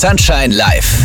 Sunshine Live.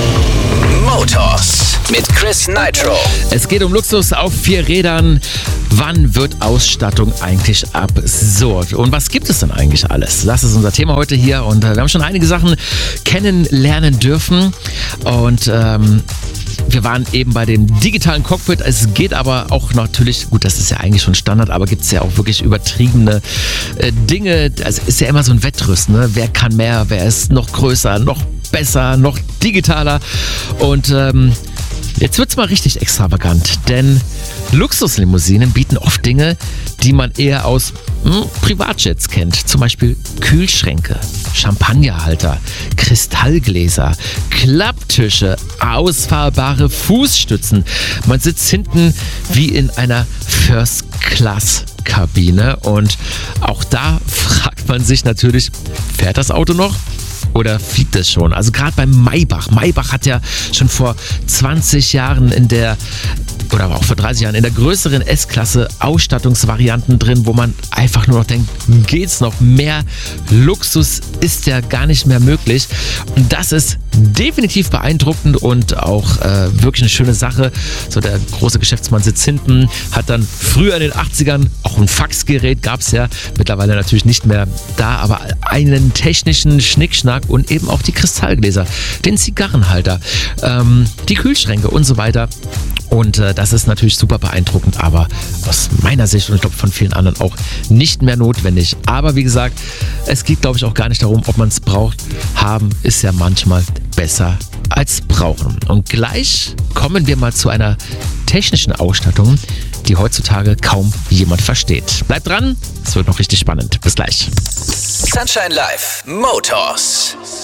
Motors mit Chris Nitro. Es geht um Luxus auf 4 Rädern. Wann wird Ausstattung eigentlich absurd? Und was gibt es denn eigentlich alles? Das ist unser Thema heute hier und wir haben schon einige Sachen kennenlernen dürfen und wir waren eben bei dem digitalen Cockpit. Es geht aber auch natürlich, gut, das ist ja eigentlich schon Standard, aber gibt es ja auch wirklich übertriebene Dinge. Also ist ja immer so ein Wettrüsten, ne? Wer kann mehr, wer ist noch größer, noch besser, noch digitaler. Und jetzt wird's mal richtig extravagant, denn Luxuslimousinen bieten oft Dinge, die man eher aus Privatjets kennt. Zum Beispiel Kühlschränke, Champagnerhalter, Kristallgläser, Klapptische, ausfahrbare Fußstützen. Man sitzt hinten wie in einer First-Class-Kabine und auch da fragt man sich natürlich, fährt das Auto noch? Oder fliegt es schon? Also gerade beim Maybach. Maybach hat ja schon vor 20 Jahren oder auch vor 30 Jahren in der größeren S-Klasse Ausstattungsvarianten drin, wo man einfach nur noch denkt, geht's noch? Mehr Luxus ist ja gar nicht mehr möglich. Und das ist definitiv beeindruckend und auch wirklich eine schöne Sache. So der große Geschäftsmann sitzt hinten, hat dann früher in den 80ern auch ein Faxgerät, gab es ja mittlerweile natürlich nicht mehr da, aber einen technischen Schnickschnack und eben auch die Kristallgläser, den Zigarrenhalter, die Kühlschränke und so weiter. Und das ist natürlich super beeindruckend, aber aus meiner Sicht und ich glaube von vielen anderen auch nicht mehr notwendig. Aber wie gesagt, es geht glaube ich auch gar nicht darum, ob man es braucht. Haben ist ja manchmal besser als brauchen. Und gleich kommen wir mal zu einer technischen Ausstattung, die heutzutage kaum jemand versteht. Bleibt dran, es wird noch richtig spannend. Bis gleich. Sunshine Live. Motors.